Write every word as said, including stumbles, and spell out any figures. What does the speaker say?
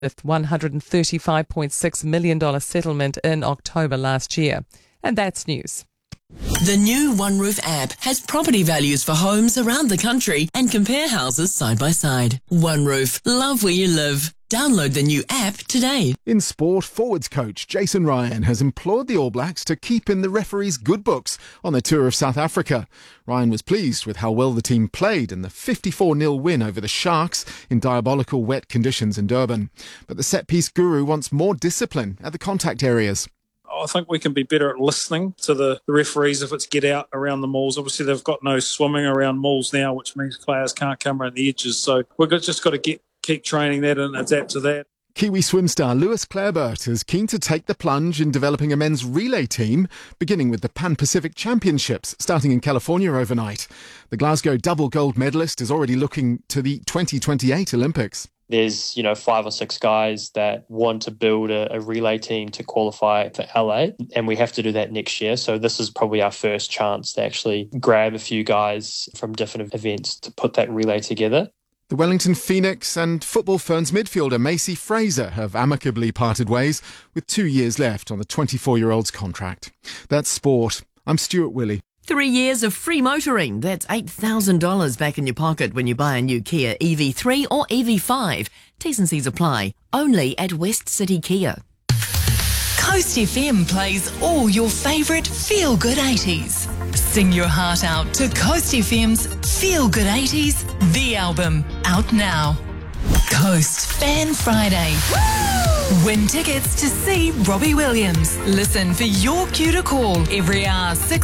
with one hundred thirty-five point six million dollars settlement in October last year. And that's news. The new OneRoof app has property values for homes around the country and compare houses side by side. OneRoof, love where you live. Download the new app today. In sport, forwards coach Jason Ryan has implored the All Blacks to keep in the referees' good books on their tour of South Africa. Ryan was pleased with how well the team played in the fifty-four nil win over the Sharks in diabolical wet conditions in Durban. But the set-piece guru wants more discipline at the contact areas. I think we can be better at listening to the referees if it's get out around the mauls. Obviously, they've got no swimming around mauls now, which means players can't come around the edges. So we've just got to get, keep training that and adapt to that. Kiwi swim star Lewis Clareburt is keen to take the plunge in developing a men's relay team, beginning with the Pan-Pacific Championships starting in California overnight. The Glasgow double gold medalist is already looking to the twenty twenty-eight Olympics. There's, you know, five or six guys that want to build a, a relay team to qualify for L A, and we have to do that next year. So this is probably our first chance to actually grab a few guys from different events to put that relay together. The Wellington Phoenix and Football Ferns midfielder Macy Fraser have amicably parted ways with two years left on the twenty-four-year-old's contract. That's sport. I'm Stuart Willey. Three years of free motoring. That's eight thousand dollars back in your pocket when you buy a new Kia E V three or E V five. T's and C's apply. Only at West City Kia. Coast F M plays all your favourite feel-good eighties. Sing your heart out to Coast F M's Feel Good eighties, the album, out now. Coast Fan Friday. Woo! Win tickets to see Robbie Williams. Listen for your cue to call every hour, six